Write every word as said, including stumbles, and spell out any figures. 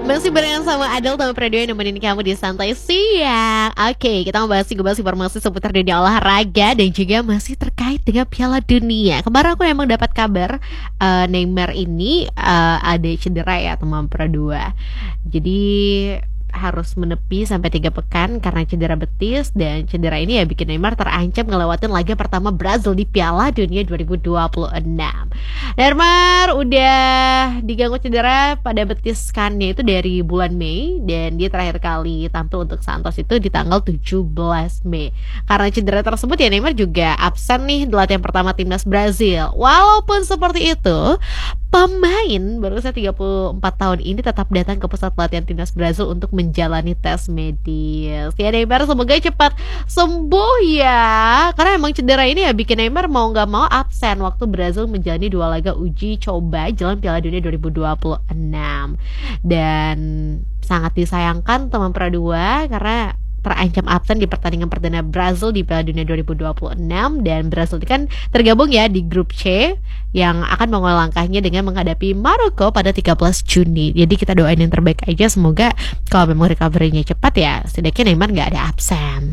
Masih barengan sama Adel sama Predio yang nemenin kamu di Santai Siang. Oke, kita membahas informasi seputar dunia olahraga dan juga masih terkait dengan Piala Dunia. Kemarin aku emang dapat kabar uh, Neymar ini uh, ada cedera ya teman Predua. Jadi harus menepi sampai tiga pekan karena cedera betis, dan cedera ini ya bikin Neymar terancam ngelewatin laga pertama Brazil di Piala Dunia dua ribu dua puluh enam. Neymar udah diganggu cedera pada betis kannya itu dari bulan Mei, dan dia terakhir kali tampil untuk Santos itu di tanggal tujuh belas Mei. Karena cedera tersebut ya Neymar juga absen nih di latihan pertama timnas Brazil. Walaupun seperti itu, pemain berusia tiga puluh empat tahun ini tetap datang ke pusat latihan timnas Brazil untuk menjalani tes medis. Ya Neymar semoga cepat sembuh ya, karena emang cedera ini ya bikin Neymar mau nggak mau absen waktu Brazil menjalani dua laga uji coba jelang Piala Dunia dua ribu dua puluh enam. Dan sangat disayangkan teman Pradua karena terancam absen di pertandingan perdana Brazil di Piala Dunia dua ribu dua puluh enam, dan Brazil kan tergabung ya di grup C yang akan mengawal langkahnya dengan menghadapi Maroko pada tiga belas Juni. Jadi kita doain yang terbaik aja, semoga kalau memang recovery-nya cepat ya setidaknya Neymar nggak ada absen.